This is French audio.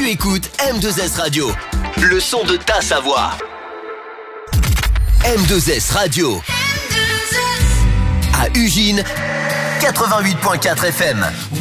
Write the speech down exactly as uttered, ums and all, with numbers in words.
tu écoutes M deux S Radio, le son de ta Savoie. M deux S Radio. À Ugine, quatre-vingt-huit virgule quatre F M.